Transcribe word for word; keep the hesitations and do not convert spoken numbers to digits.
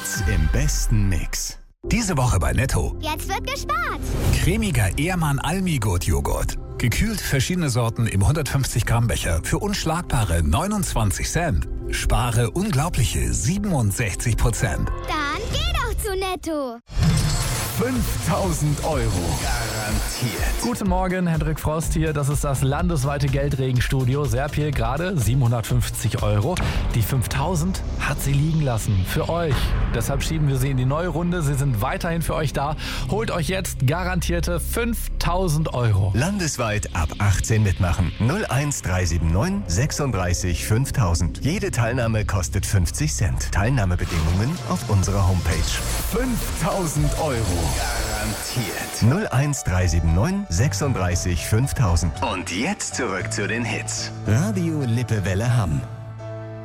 Hits im besten Mix. Diese Woche bei Netto. Jetzt wird gespart. Cremiger Ehrmann Almigurt Joghurt. Gekühlt verschiedene Sorten im hundertfünfzig Gramm Becher für unschlagbare neunundzwanzig Cent. Spare unglaubliche siebenundsechzig Prozent. Dann geh doch zu Netto. fünftausend Euro. Garantiert. Guten Morgen, Hendrik Frost hier. Das ist das landesweite Geldregenstudio. Serpil gerade siebenhundertfünfzig Euro. Die fünftausend hat sie liegen lassen. Für euch. Deshalb schieben wir sie in die neue Runde. Sie sind weiterhin für euch da. Holt euch jetzt garantierte fünftausend Euro. Landesweit ab achtzehn mitmachen. null eins drei sieben neun sechsunddreißig fünftausend. Jede Teilnahme kostet fünfzig Cent. Teilnahmebedingungen auf unserer Homepage. fünftausend Euro. Garantiert. null eins drei sieben neun sechsunddreißig fünftausend. Und jetzt zurück zu den Hits. Radio Lippewelle Hamm.